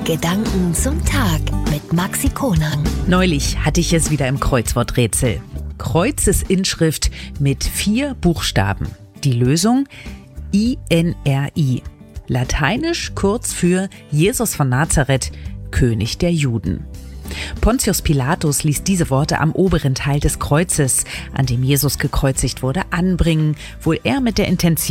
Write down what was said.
Gedanken zum Tag mit Maxi Konang. Neulich hatte ich es wieder im Kreuzworträtsel. Kreuzesinschrift mit 4 Buchstaben. Die Lösung INRI. Lateinisch kurz für Jesus von Nazareth, König der Juden. Pontius Pilatus ließ diese Worte am oberen Teil des Kreuzes, an dem Jesus gekreuzigt wurde, anbringen, wohl eher mit der Intention,